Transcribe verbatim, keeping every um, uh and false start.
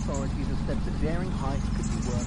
authorities have said the daring hike could be worth